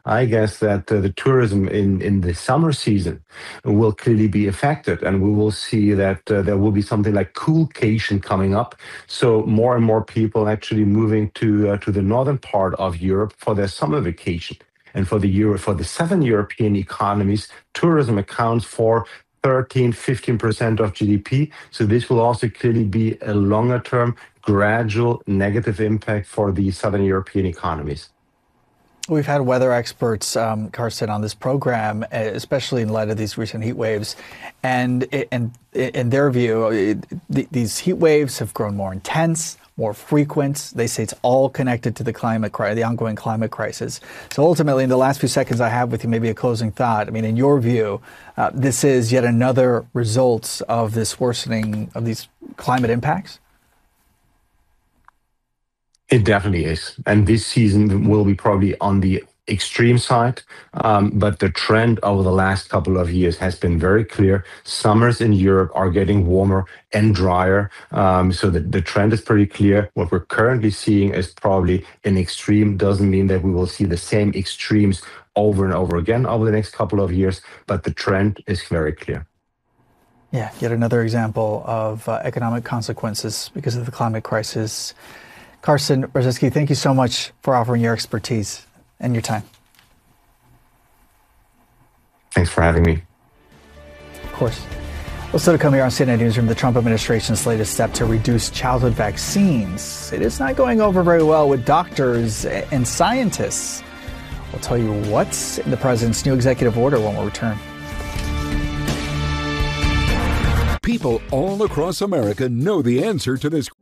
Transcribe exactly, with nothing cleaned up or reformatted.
I guess that uh, the tourism in, in the summer season will clearly be affected, and we will see that uh, there will be something like coolcation coming up. So more and more people actually moving to uh, to the northern part of Europe for their summer vacation. And for the Euro, for the seven European economies, tourism accounts for thirteen, fifteen percent of G D P. So this will also clearly be a longer term, gradual negative impact for the southern European economies. We've had weather experts, um, Carsten, on this program, especially in light of these recent heat waves. And, and in their view, it, these heat waves have grown more intense, more frequent. They say it's all connected to the climate, the ongoing climate crisis. So ultimately, in the last few seconds I have with you, maybe a closing thought. I mean, in your view, uh, this is yet another result of this worsening of these climate impacts? It definitely is. And this season will be probably on the extreme side. Um, but the trend over the last couple of years has been very clear. Summers in Europe are getting warmer and drier. Um, so the, the trend is pretty clear. What we're currently seeing is probably an extreme. Doesn't mean that we will see the same extremes over and over again over the next couple of years, but the trend is very clear. Yeah, yet another example of uh, economic consequences because of the climate crisis. Carsten Brzezinski, thank you so much for offering your expertise and your time. Thanks for having me. Of course. Well, still to come here on C N N Newsroom, the Trump administration's latest step to reduce childhood vaccines. It is not going over very well with doctors and scientists. We'll tell you what's in the president's new executive order when we return. People all across America know the answer to this